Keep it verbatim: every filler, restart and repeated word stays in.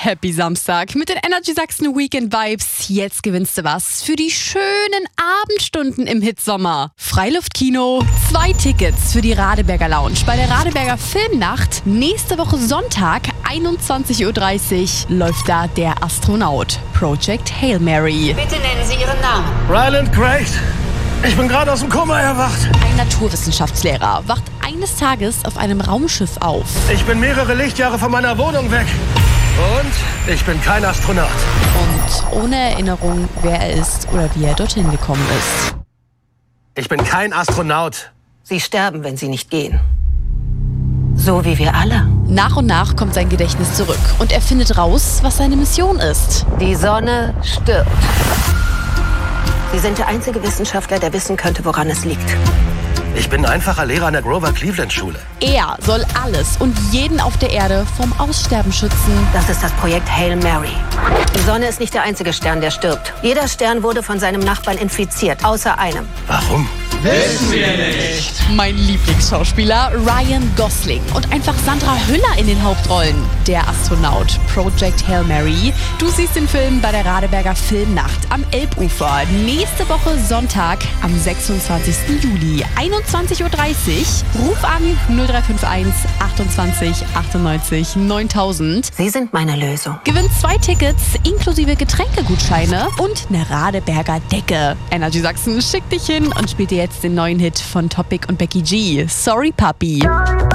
Happy Samstag mit den Energy Sachsen Weekend Vibes. Jetzt gewinnst du was für die schönen Abendstunden im Hitsommer. Freiluftkino, zwei Tickets für die Radeberger Lounge bei der Radeberger Filmnacht. Nächste Woche Sonntag, einundzwanzig Uhr dreißig, läuft da der Astronaut. Project Hail Mary. Bitte nennen Sie Ihren Namen. Ryland Craig. Ich bin gerade aus dem Koma erwacht. Ein Naturwissenschaftslehrer wacht eines Tages auf einem Raumschiff auf. Ich bin mehrere Lichtjahre von meiner Wohnung weg. Und ich bin kein Astronaut. Und ohne Erinnerung, wer er ist oder wie er dorthin gekommen ist. Ich bin kein Astronaut. Sie sterben, wenn Sie nicht gehen. So wie wir alle. Nach und nach kommt sein Gedächtnis zurück und er findet raus, was seine Mission ist. Die Sonne stirbt. Sie sind der einzige Wissenschaftler, der wissen könnte, woran es liegt. Ich bin einfacher Lehrer an der Grover Cleveland Schule. Er soll alles und jeden auf der Erde vom Aussterben schützen. Das ist das Projekt Hail Mary. Die Sonne ist nicht der einzige Stern, der stirbt. Jeder Stern wurde von seinem Nachbarn infiziert, außer einem. Warum? Wissen wir nicht. Mein Lieblingsschauspieler Ryan Gosling und einfach Sandra Hüller in den Hauptrollen. Der Astronaut, Project Hail Mary. Du siehst den Film bei der Radeberger Filmnacht am Elbufer. Nächste Woche Sonntag am sechsundzwanzigsten Juli, einundzwanzig Uhr dreißig. Ruf an null drei fünf eins achtundzwanzig achtundneunzig neuntausend. Sie sind meine Lösung. Gewinn zwei Tickets inklusive Getränkegutscheine und eine Radeberger Decke. Energy Sachsen schickt dich hin und spielt dir jetzt den neuen Hit von Topic und Becky G. Sorry Papi.